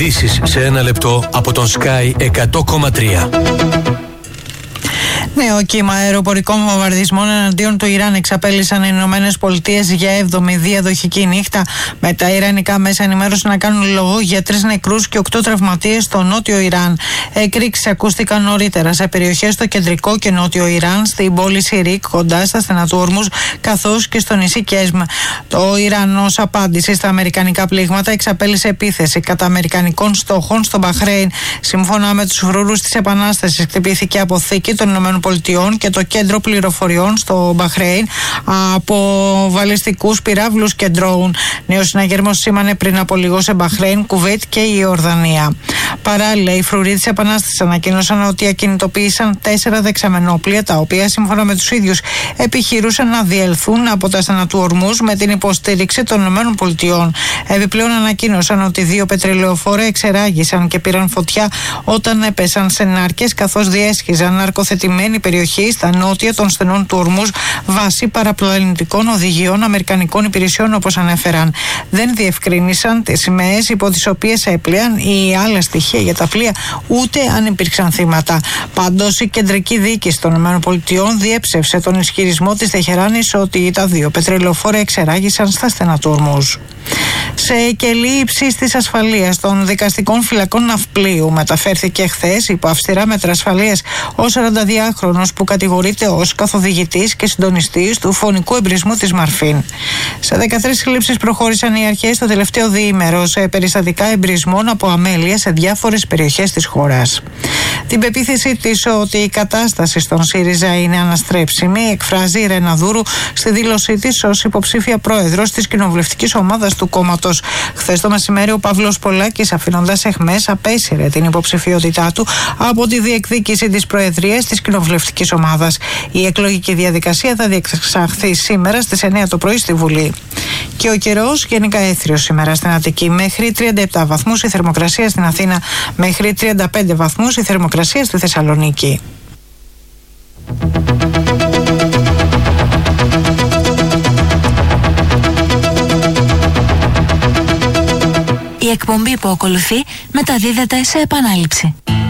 Ειδήσεις σε ένα λεπτό από τον Sky 100,3. Νέο κύμα αεροπορικών βομβαρδισμών εναντίον του Ιράν εξαπέλυσαν οι Ηνωμένες Πολιτείες για 7η διαδοχική νύχτα, με τα ιρανικά μέσα ενημέρωση να κάνουν λόγο για 3 νεκρούς και 8 τραυματίες στο νότιο Ιράν. Εκρήξεις ακούστηκαν νωρίτερα σε περιοχές στο κεντρικό και νότιο Ιράν, στην πόλη Σιρίκ, κοντά στα στενά του Ορμούζ, καθώς και στο νησί Κέσμ. Το Ιράν, ως απάντηση στα αμερικανικά πλήγματα, εξαπέλυσε επίθεση κατά αμερικανικών στόχων στο Μπαχρέιν. Σύμφωνα με τους φρούρους της Επανάστασης, χτυπήθηκε αποθήκη των ΗΠΑ και το κέντρο πληροφοριών στο Μπαχρέιν από βαλιστικούς πυράβλους και ντρόουν. Νέο συναγερμός σήμανε πριν από λίγο σε Μπαχρέιν, Κουβέιτ και η Ιορδανία. Παράλληλα, οι φρουροί της Επανάστασης ανακοίνωσαν ότι ακινητοποίησαν 4 δεξαμενόπλια, τα οποία σύμφωνα με τους ίδιους επιχειρούσαν να διελθούν από τα στενά του Ορμούζ με την υποστήριξη των ΗΠΑ. Επιπλέον ανακοίνωσαν ότι 2 πετρελαιοφόρα εξεράγησαν και πήραν φωτιά όταν έπεσαν σε νάρκες, καθώς διέσχιζαν ναρκοθετημένοι περιοχή στα νότια των στενών του Ορμούζ βάσει παραπλανητικών οδηγιών αμερικανικών υπηρεσιών, όπως ανέφεραν. Δεν διευκρίνησαν τις σημαίες υπό τις οποίες έπλεαν ή άλλα στοιχεία για τα πλοία, ούτε αν υπήρξαν θύματα. Πάντως, η κεντρική διοίκηση των ΗΠΑ διέψευσε τον ισχυρισμό της Τεχεράνης ότι τα 2 πετρελαιοφόρα εξεράγησαν στα στενά του Ορμούζ. Σε κελί υψής της ασφαλείας των δικαστικών φυλακών Ναυπλίου μεταφέρθηκε χθες υπό αυστηρά μέτρα ασφαλείας ο 42χρονος που κατηγορείται ως καθοδηγητής και συντονιστής του φωνικού εμπρισμού της Μαρφίν. Σε 13 συλλήψεις προχώρησαν οι αρχές το τελευταίο διήμερο σε περιστατικά εμπρισμών από αμέλεια σε διάφορες περιοχές της χώρας. Την πεποίθησή της ότι η κατάσταση στον ΣΥΡΙΖΑ είναι αναστρέψιμη εκφράζει η Ρεναδούρου στη δήλωσή της ως υποψήφια πρόεδρος της κοινοβουλευτικής ομάδας του κόμματος. Χθες το μεσημέρι ο Παύλος Πολάκης, αφήνοντας αιχμές, απέσυρε την υποψηφιότητά του από τη διεκδίκηση της προεδρίας της κοινοβουλευτικής ομάδας. Η εκλογική διαδικασία θα διεξαχθεί σήμερα στις 9 το πρωί στη Βουλή. Και ο καιρός γενικά έθριος σήμερα στην Αττική, μέχρι 37 βαθμούς η θερμοκρασία στην Αθήνα, μέχρι 35 βαθμούς η θερμοκρασία στη Θεσσαλονίκη. Η εκπομπή που ακολουθεί μεταδίδεται σε επανάληψη.